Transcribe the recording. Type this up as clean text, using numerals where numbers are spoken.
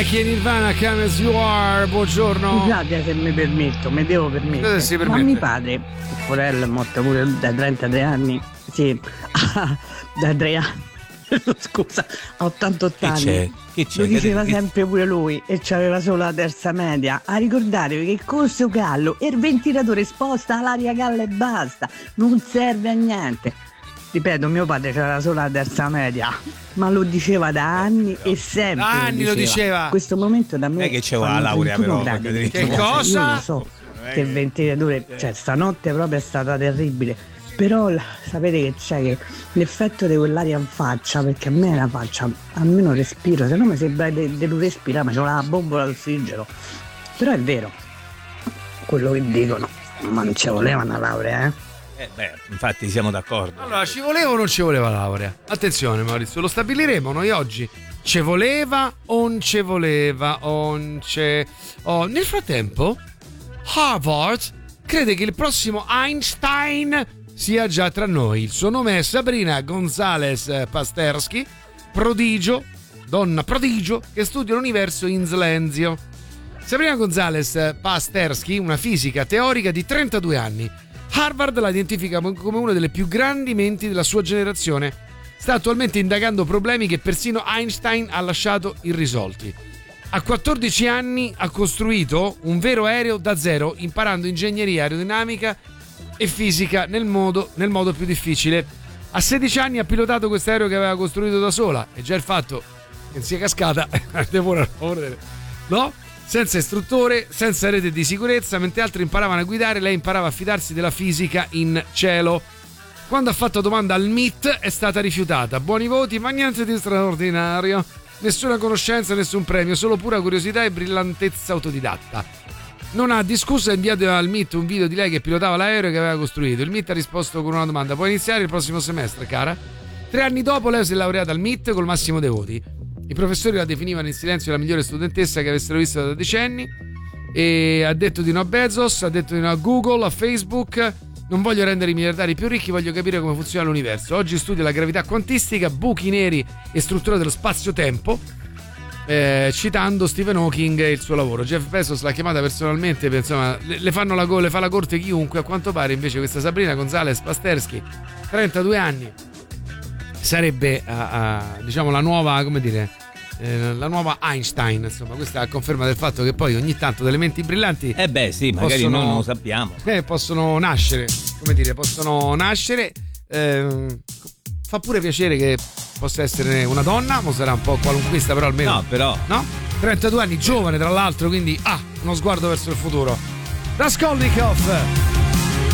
Chi è Nirvana, Come As You Are, buongiorno. Scusate se mi permetto, mi devo permettere. Ma mio padre, il Forello è morto pure da 33 anni. Sì, da 3 anni. Scusa, a 88 anni. Che c'è? Lo diceva sempre pure lui e c'aveva solo la terza media. A ricordatevi che questo callo e il ventilatore sposta l'aria calda e basta, non serve a niente. Ripeto, mio padre c'era solo la terza media, ma lo diceva da anni e sempre. Da anni lo diceva. Questo momento da me. Non è che c'era la laurea, però. Che cosa? Io lo so che il ventilatore, cioè stanotte proprio è stata terribile. Però sapete che c'è, che l'effetto di quell'aria in faccia, perché a me la faccia, almeno respiro, se no mi sembra di non respirare, ma c'ho la bombola d'ossigeno. Però è vero quello che dicono, ma non ci voleva una laurea, eh? Infatti siamo d'accordo. Allora, ci voleva o non ci voleva laurea? Attenzione Maurizio, lo stabiliremo noi oggi. Ci voleva o non ci voleva? Nel frattempo, Harvard crede che il prossimo Einstein sia già tra noi. Il suo nome è Sabrina Gonzalez Pasterski, donna prodigio che studia l'universo in Slenzio. Sabrina Gonzalez Pasterski, una fisica teorica di 32 anni. Harvard la identifica come una delle più grandi menti della sua generazione. Sta attualmente indagando problemi che persino Einstein ha lasciato irrisolti. A 14 anni ha costruito un vero aereo da zero, imparando ingegneria aerodinamica e fisica nel modo più difficile. A 16 anni ha pilotato questo aereo che aveva costruito da sola, e già il fatto che sia cascata, no? Senza istruttore, senza rete di sicurezza, mentre altri imparavano a guidare, lei imparava a fidarsi della fisica in cielo. Quando ha fatto domanda al MIT è stata rifiutata. Buoni voti, ma niente di straordinario. Nessuna conoscenza, nessun premio, solo pura curiosità e brillantezza autodidatta. Non ha discusso e ha inviato al MIT un video di lei che pilotava l'aereo che aveva costruito. Il MIT ha risposto con una domanda: puoi iniziare il prossimo semestre, cara? 3 anni dopo lei si è laureata al MIT col massimo dei voti. I professori la definivano in silenzio la migliore studentessa che avessero visto da decenni, e ha detto di no a Bezos, ha detto di no a Google, a Facebook. Non voglio rendere i miliardari più ricchi, voglio capire come funziona l'universo. Oggi studia la gravità quantistica, buchi neri e struttura dello spazio-tempo, citando Stephen Hawking e il suo lavoro. Jeff Bezos l'ha chiamata personalmente, insomma, le fa la corte chiunque. A quanto pare invece questa Sabrina Gonzalez Pasterski, 32 anni, sarebbe diciamo la nuova, come dire, la nuova Einstein. Insomma, questa è a conferma del fatto che poi ogni tanto delle menti brillanti sì, magari non lo sappiamo, possono nascere, come dire, fa pure piacere che possa essere una donna, ma sarà un po' qualunquista, però almeno no? 32 anni, giovane tra l'altro, quindi uno sguardo verso il futuro. Raskolnikov.